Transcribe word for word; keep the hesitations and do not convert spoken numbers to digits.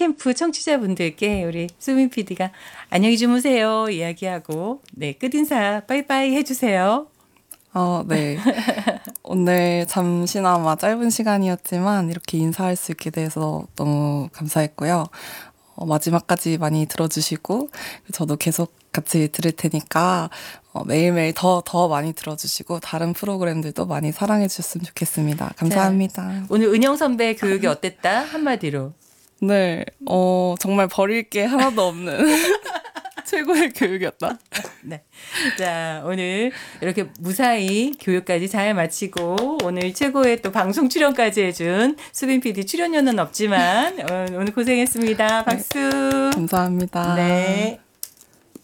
캠프 청취자분들께 우리 수민 피디가 안녕히 주무세요 이야기하고 네, 끝인사 빠이빠이 해주세요. 어, 네. 오늘 잠시나마 짧은 시간이었지만 이렇게 인사할 수 있게 돼서 너무 감사했고요. 어, 마지막까지 많이 들어주시고 저도 계속 같이 들을 테니까 어, 매일매일 더, 더 많이 들어주시고 다른 프로그램들도 많이 사랑해 주셨으면 좋겠습니다. 감사합니다. 자, 오늘 은영 선배 교육이 어땠다? 한마디로. 네, 어, 정말 버릴 게 하나도 없는 최고의 교육이었다. 네. 자, 오늘 이렇게 무사히 교육까지 잘 마치고 오늘 최고의 또 방송 출연까지 해준 수빈 피디 출연료는 없지만 오늘 고생했습니다. 박수. 감사합니다. 네.